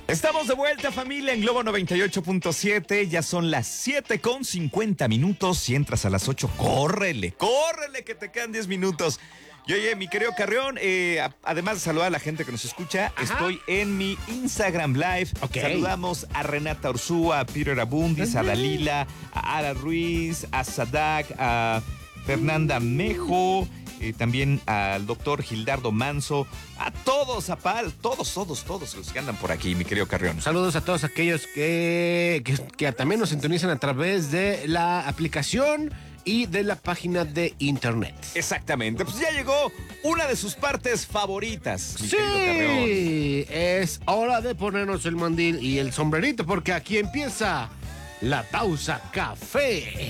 Estamos de vuelta, familia, en Globo 98.7. Ya son las 7:50. Si entras a las 8, córrele, que te quedan 10 minutos. Y oye, mi querido Carrión, además de saludar a la gente que nos escucha, estoy en mi Instagram Live. Okay. Saludamos a Renata Ursúa, a Peter Abundis, a Dalila, a Ara Ruiz, a Sadak, a Fernanda Mejo, también al doctor Gildardo Manso, a todos, a Pal, todos los que andan por aquí, mi querido Carrión. Saludos a todos aquellos que también nos sintonizan a través de la aplicación y de la página de internet. Exactamente, pues ya llegó una de sus partes favoritas, mi querido Carrión. Sí, es hora de ponernos el mandil y el sombrerito porque aquí empieza la pausa café.